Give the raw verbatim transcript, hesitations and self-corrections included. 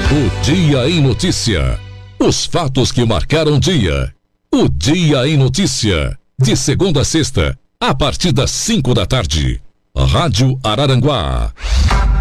O Dia em Notícia. Os fatos que marcaram o dia. O Dia em Notícia. De segunda a sexta, a partir das cinco da tarde. Rádio Araranguá.